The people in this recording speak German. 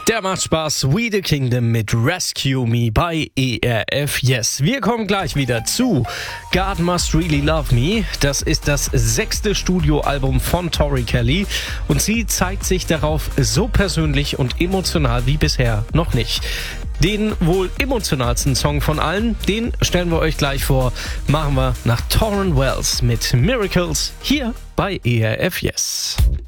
Der macht Spaß. We the Kingdom mit Rescue Me bei ERF Yes. Wir kommen gleich wieder zu God Must Really Love Me. Das ist das 6. Studioalbum von Tori Kelly und sie zeigt sich darauf so persönlich und emotional wie bisher noch nicht. Den wohl emotionalsten Song von allen, den stellen wir euch gleich vor. Machen wir nach Torrin Wells mit Miracles hier bei ERF Yes.